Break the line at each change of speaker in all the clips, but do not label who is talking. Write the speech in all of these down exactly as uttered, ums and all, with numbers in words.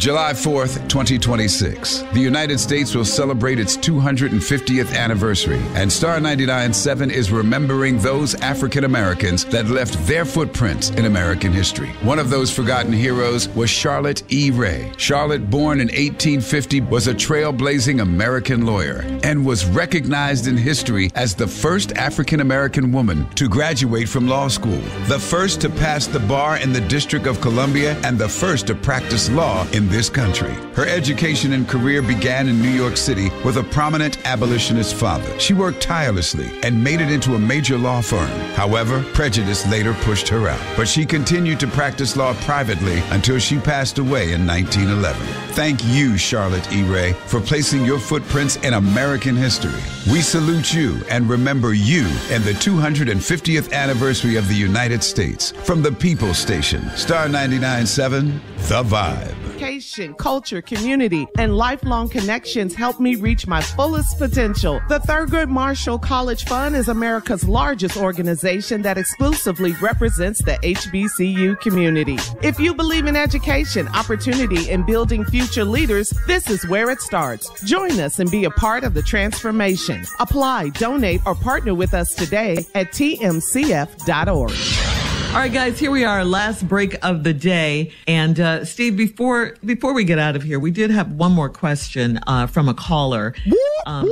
July fourth, twenty twenty-six. The United States will celebrate its two hundred fiftieth anniversary, and Star ninety-nine point seven is remembering those African Americans that left their footprints in American history. One of those forgotten heroes was Charlotte E. Ray. Charlotte, born in eighteen fifty, was a trailblazing American lawyer and was recognized in history as the first African American woman to graduate from law school, the first to pass the bar in the District of Columbia, and the first to practice law in this country. Her education and career began in New York City with a prominent abolitionist father. She worked tirelessly and made it into a major law firm. However, prejudice later pushed her out, but she continued to practice law privately until she passed away in nineteen eleven. Thank you, Charlotte E. Ray, for placing your footprints in American history. We salute you and remember you in the two hundred fiftieth anniversary of the United States. From the People's Station, Star ninety-nine point seven, The Vibe.
Education, culture, community, and lifelong connections help me reach my fullest potential. The Thurgood Marshall College Fund is America's largest organization that exclusively represents the H B C U community. If you believe in education, opportunity, and building future leaders, this is where it starts. Join us and be a part of the transformation. Apply, donate, or partner with us today at T M C F dot org.
All right, guys, here we are, last break of the day. And uh, Steve, before before we get out of here, we did have one more question uh, from a caller. Um,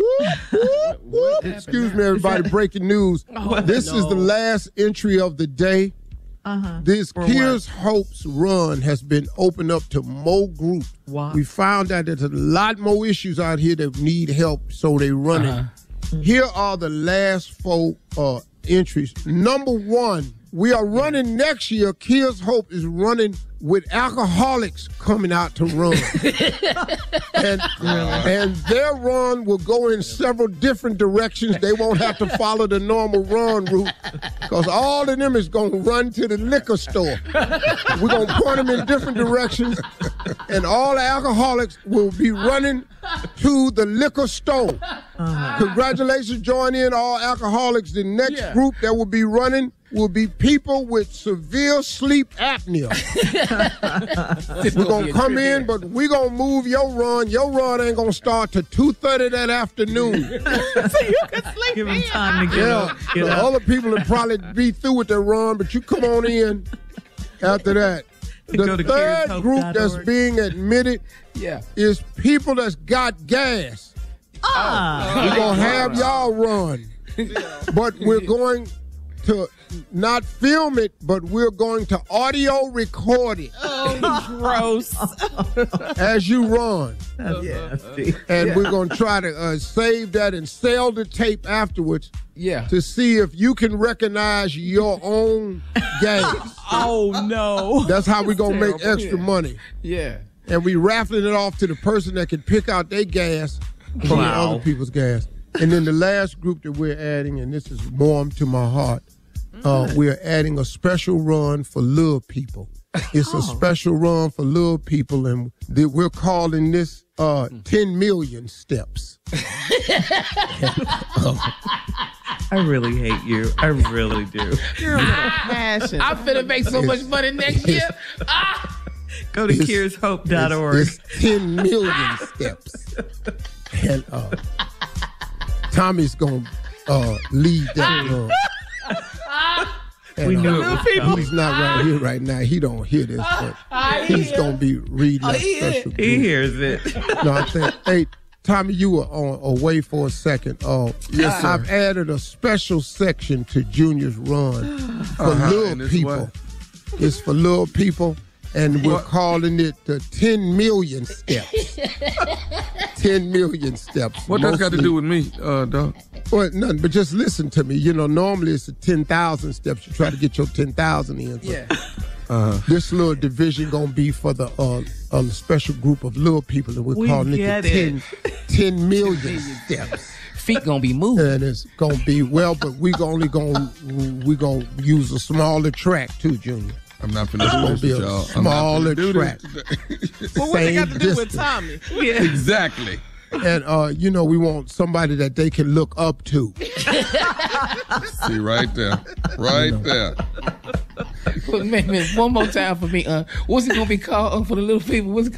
Excuse me, everybody, breaking news.
Oh,
this
no.
is the last entry of the day.
Uh-huh.
This
For
Here's
what?
Hope's run has been opened up to more groups.
Wow.
We found out there's a lot more issues out here that need help, so they run
Uh-huh.
it. Here are the last four uh, entries. Number one, we are running next year. Here's Hope is running with alcoholics coming out to run. and, and their run will go in several different directions. They won't have to follow the normal run route because all of them is going to run to the liquor store. We're going to point them in different directions, and all the alcoholics will be running to the liquor store. Uh-huh. Congratulations, join in all alcoholics. The next yeah. group that will be running will be people with severe sleep apnea. We're going to come in, but we're going to move your run. Your run ain't going to start till two thirty that afternoon.
So you can sleep
Give them
in.
time to get
Yeah,
up. Get
the
up.
other people will probably be through with their run, but you come on in after that.
Go
The
to
third
cares hope
group
dot
that's
org.
being admitted
Yeah.
is people that's got gas.
Ah.
We're going to have y'all run. But we're going to not film it, but we're going to audio record it
Oh, gross.
as you run.
That's nasty.
And we're going to try to uh, save that and sell the tape afterwards
Yeah.
to see if you can recognize your own gas.
Oh, no.
That's how we're going to make
terrible.
extra
Yeah.
money.
Yeah.
And we raffling it off to the person that can pick out their gas from
Wow.
other people's gas. And then the last group that we're adding, and this is warm to my heart, uh, we're adding a special run for little people. It's a special run for little people, and th- we're calling this uh, ten million steps.
I really hate you. I really do.
You're a little passion.
I'm finna make so much money next year. Ah!
Go to
It's-
cares hope dot org.
It's, it's ten million steps. And uh, Tommy's going to uh, lead that run. And,
We knew
uh,
it was coming.
He's not right here right now. He don't hear this, but he's going to be reading that special
He
group.
hears it.
No, I think, hey, Tommy, you were on, away for a second. Uh,
Yes, sir.
I've added a special section to Junior's Run for
Uh-huh, and
little
it's
people.
what?
It's for little people, and we're
What?
calling it the ten million steps. ten million steps.
What that's got to
Mostly-
do with me, uh, dog?
Well, nothing, but just listen to me. You know, normally it's a ten thousand steps. You try to get your ten thousand in. But
Yeah.
Uh-huh.
this little division going to be for the uh, a special group of little people, and we're
We
calling
get
it the
it.
ten, ten million steps.
Feet gonna be moving.
And it's gonna be well, but we only gonna we gonna use a smaller track too, Junior.
I'm not finna
It's gonna
do
be
this,
a
y'all.
smaller
I'm not finna do
track.
this.
But what they got
Same
to do with
distance.
Tommy?
Yeah.
Exactly.
And uh, you know, we want somebody that they can look up to.
See, right there. Right there.
Wait a minute, one more time for me. Uh, what's it gonna be called uh, for the little people? What's it